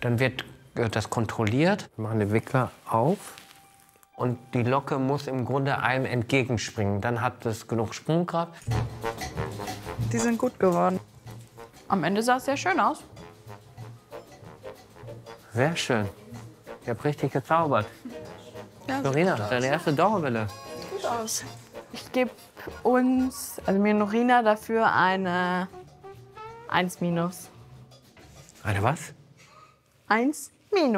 Dann wird das kontrolliert. Wir machen den Wickler auf. Und die Locke muss im Grunde einem entgegenspringen. Dann hat es genug Sprungkraft. Die sind gut geworden. Am Ende sah es sehr schön aus. Sehr schön. Ich habe richtig gezaubert. Ja, Norina, deine erste Dauerwelle. gut aus. Ich gebe uns, also mir und Norina, dafür eine 1-. Eine was? 1-.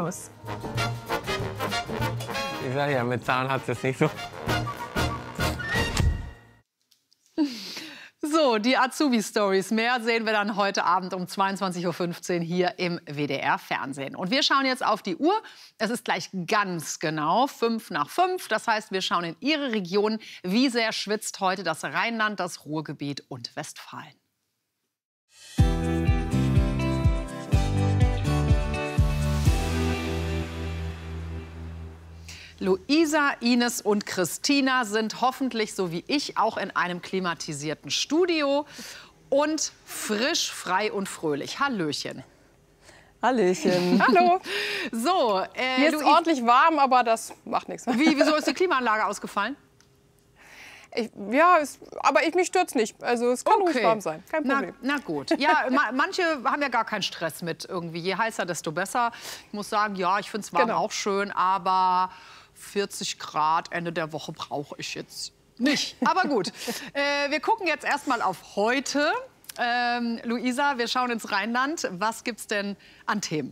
Ich sage ja, mit Zahn hat es nicht so. So, die Azubi-Stories. Mehr sehen wir dann heute Abend um 22:15 Uhr hier im WDR-Fernsehen. Und wir schauen jetzt auf die Uhr. Es ist gleich ganz genau 5:05. Das heißt, wir schauen in Ihre Region. Wie sehr schwitzt heute das Rheinland, das Ruhrgebiet und Westfalen? Luisa, Ines und Christina sind hoffentlich, so wie ich, auch in einem klimatisierten Studio und frisch, frei und fröhlich. Hallöchen. Hallöchen. Hallo. So, Hier ist ordentlich warm, aber das macht nichts. Wieso ist die Klimaanlage ausgefallen? Aber mich stört's nicht. Also es kann ruhig warm sein, kein Problem. Na gut. Ja, manche haben ja gar keinen Stress mit irgendwie. Je heißer, desto besser. Ich muss sagen, ja, ich finde es warm auch schön, aber 40 Grad Ende der Woche brauche ich jetzt nicht. Aber gut, wir gucken jetzt erstmal auf heute. Luisa, wir schauen ins Rheinland. Was gibt's denn an Themen?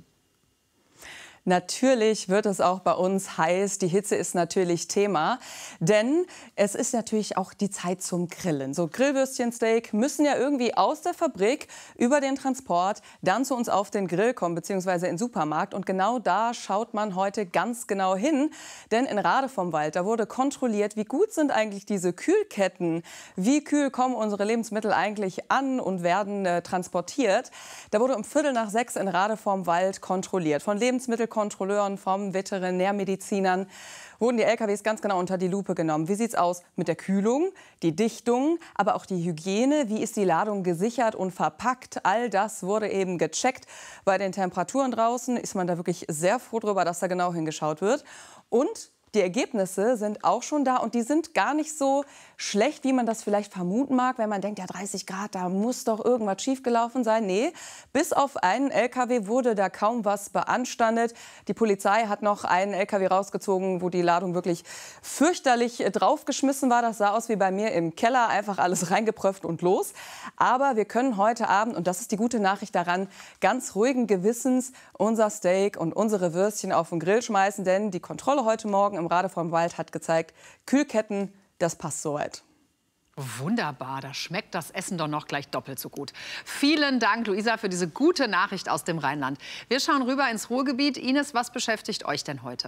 Natürlich wird es auch bei uns heiß. Die Hitze ist natürlich Thema, denn es ist natürlich auch die Zeit zum Grillen. So Grillwürstchensteak müssen ja irgendwie aus der Fabrik über den Transport dann zu uns auf den Grill kommen bzw. in den Supermarkt. Und genau da schaut man heute ganz genau hin, denn in Rade vom Wald, da wurde kontrolliert, wie gut sind eigentlich diese Kühlketten, wie kühl kommen unsere Lebensmittel eigentlich an und werden transportiert. Da wurde um 5:45 in Rade vom Wald kontrolliert von Lebensmittelkontrollen, vom Veterinärmedizinern wurden die LKWs ganz genau unter die Lupe genommen. Wie sieht es aus mit der Kühlung, die Dichtung, aber auch die Hygiene? Wie ist die Ladung gesichert und verpackt? All das wurde eben gecheckt. Bei den Temperaturen draußen ist man da wirklich sehr froh drüber, dass da genau hingeschaut wird. Und die Ergebnisse sind auch schon da und die sind gar nicht so schlecht, wie man das vielleicht vermuten mag, wenn man denkt, ja 30 Grad, da muss doch irgendwas schiefgelaufen sein. Nee, bis auf einen LKW wurde da kaum was beanstandet. Die Polizei hat noch einen LKW rausgezogen, wo die Ladung wirklich fürchterlich draufgeschmissen war. Das sah aus wie bei mir im Keller, einfach alles reingepröpft und los. Aber wir können heute Abend, und das ist die gute Nachricht daran, ganz ruhigen Gewissens unser Steak und unsere Würstchen auf den Grill schmeißen, denn die Kontrolle heute Morgen im Rade vom Wald hat gezeigt, Kühlketten, das passt soweit. Wunderbar, da schmeckt das Essen doch noch gleich doppelt so gut. Vielen Dank, Luisa, für diese gute Nachricht aus dem Rheinland. Wir schauen rüber ins Ruhrgebiet. Ines, was beschäftigt euch denn heute?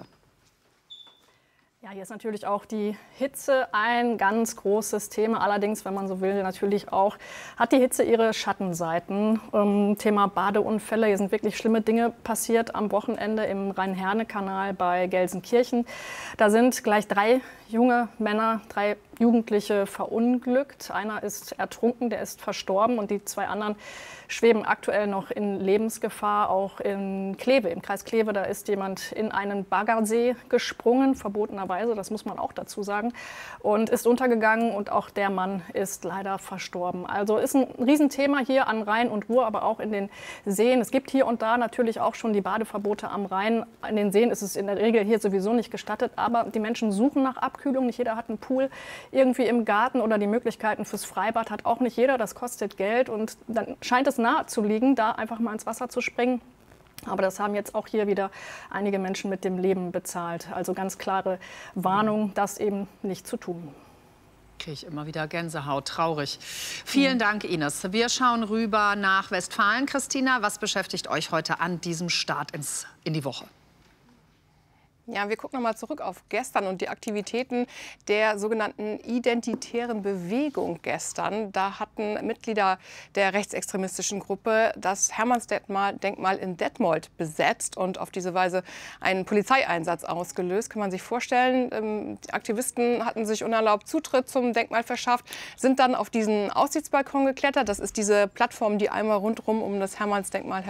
Ja, hier ist natürlich auch die Hitze ein ganz großes Thema. Allerdings, wenn man so will, natürlich auch, hat die Hitze ihre Schattenseiten. Thema Badeunfälle. Hier sind wirklich schlimme Dinge passiert am Wochenende im Rhein-Herne-Kanal bei Gelsenkirchen. Da sind gleich 3 junge Männer, 3 Jugendliche verunglückt. Einer ist ertrunken, der ist verstorben und die 2 anderen schweben aktuell noch in Lebensgefahr. Auch in Kleve, im Kreis Kleve, da ist jemand in einen Baggersee gesprungen, verbotenerweise, das muss man auch dazu sagen, und ist untergegangen und auch der Mann ist leider verstorben. Also ist ein Riesenthema hier an Rhein und Ruhr, aber auch in den Seen. Es gibt hier und da natürlich auch schon die Badeverbote am Rhein. In den Seen ist es in der Regel hier sowieso nicht gestattet, aber die Menschen suchen nach Abkühlung. Nicht jeder hat einen Pool irgendwie im Garten oder die Möglichkeiten fürs Freibad hat auch nicht jeder. Das kostet Geld und dann scheint es nahe zu liegen, da einfach mal ins Wasser zu springen. Aber das haben jetzt auch hier wieder einige Menschen mit dem Leben bezahlt. Also ganz klare Warnung, das eben nicht zu tun. Kriege ich immer wieder Gänsehaut, traurig. Vielen Dank, Ines. Wir schauen rüber nach Westfalen. Christina, was beschäftigt euch heute an diesem Start in die Woche? Ja, wir gucken noch mal zurück auf gestern und die Aktivitäten der sogenannten identitären Bewegung gestern. Da hatten Mitglieder der rechtsextremistischen Gruppe das Hermannsdenkmal in Detmold besetzt und auf diese Weise einen Polizeieinsatz ausgelöst. Kann man sich vorstellen, die Aktivisten hatten sich unerlaubt Zutritt zum Denkmal verschafft, sind dann auf diesen Aussichtsbalkon geklettert. Das ist diese Plattform, die einmal rundherum um das Hermannsdenkmal